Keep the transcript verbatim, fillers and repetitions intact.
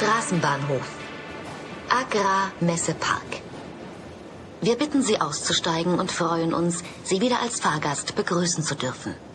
Straßenbahnhof. Agra Messepark. Wir bitten Sie auszusteigen und freuen uns, Sie wieder als Fahrgast begrüßen zu dürfen.